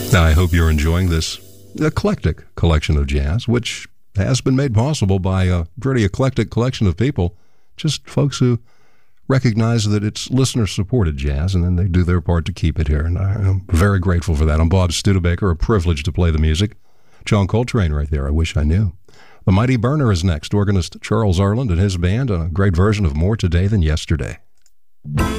Now, I hope you're enjoying this eclectic collection of jazz, which has been made possible by a pretty eclectic collection of people, just folks who recognize that it's listener-supported jazz, and then they do their part to keep it here, and I'm very grateful for that. I'm Bob Studebaker, a privilege to play the music. John Coltrane right there, I Wish I Knew. The Mighty Burner is next, organist Charles Arland and his band, on a great version of More Today Than Yesterday.